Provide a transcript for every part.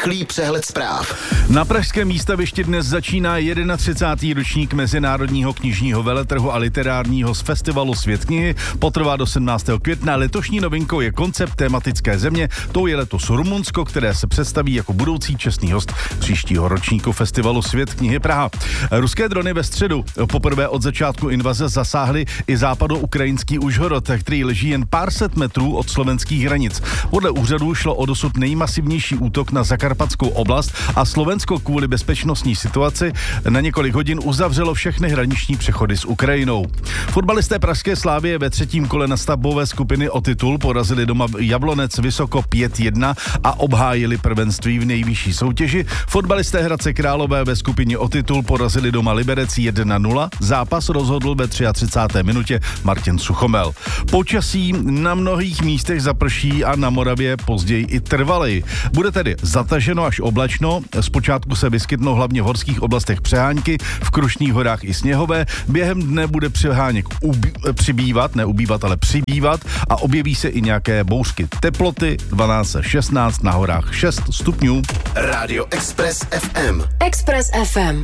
rychlý přehled zpráv. Na pražském výstavišti dnes začíná 31. ročník Mezinárodního knižního veletrhu a literárního z festivalu Svět knihy. Potrvá do 17. května. Letošní novinkou je koncept tématické země. Tou je letos Rumunsko, které se představí jako budoucí čestný host příštího ročníku festivalu Svět knihy Praha. Ruské drony ve středu poprvé od začátku invaze zasáhly i západoukrajinský Užhorod, který leží jen pár set metrů od slovenských hranic. Podle úřadů šlo o dosud nejmasivnější útok na zakarpatskou oblast a Slovensko kvůli bezpečnostní situaci na několik hodin uzavřelo všechny hraniční přechody s Ukrajinou. Fotbalisté pražské Slavie ve třetím kole nastavbové skupiny o titul porazili doma Jablonec Vysoko 5-1 a obhájili prvenství v nejvyšší soutěži. Fotbalisté Hradce Králové ve skupině o titul porazili doma Liberec 1-0. Zápas rozhodl ve 33. minutě Martin Suchomel. Počasí na mnohých místech zaprší a na Moravě později i trvalej. Bude tedy zataženo až oblačno. Zpočátku se vyskytnou hlavně v horských oblastech přehánky, v Krušných horách i sněhové. Během dne bude přeháněk přibývat, ne ubývat, ale přibývat a objeví se i nějaké bouřky. Teploty 12 až 16, na horách 6 stupňů. Radio Express FM. Express FM.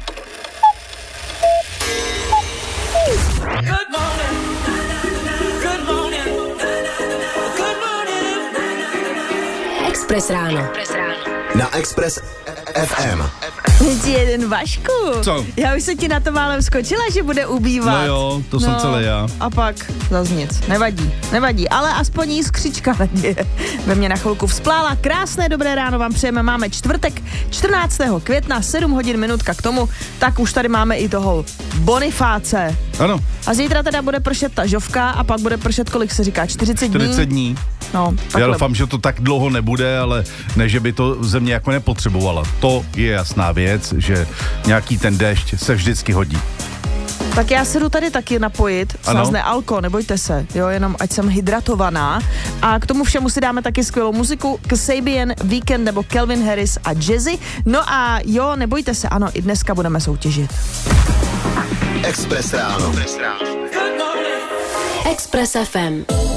Good morning. Good morning. Good morning. Express ráno. Na Express FM. Ty jeden Vašku. Co? Já už se ti na to málem skočila, že bude ubývat. No jo, to jsem celé já. A pak zas nic. Nevadí, ale aspoň jiskřička naděje ve mně na chvilku vzplála. Krásné dobré ráno vám přejeme, máme čtvrtek 14. května, 7 hodin minutka k tomu, tak už tady máme i toho Bonifáce. Ano. A zítra teda bude pršet ta žovka a pak bude pršet, kolik se říká, 40 dní? 40 dní. No, Já doufám, že to tak dlouho nebude, ale ne, že by to země jako nepotřebovala. To je jasná věc, že nějaký ten déšť se vždycky hodí. Tak já se jdu tady taky napojit, slazné alko, nebojte se, jo, jenom ať jsem hydratovaná. A k tomu všemu si dáme taky skvělou muziku, Kasabian, Weekend nebo Calvin Harris a Jazzy. No a jo, nebojte se, ano, i dneska budeme soutěžit. Express ráno. Express FM.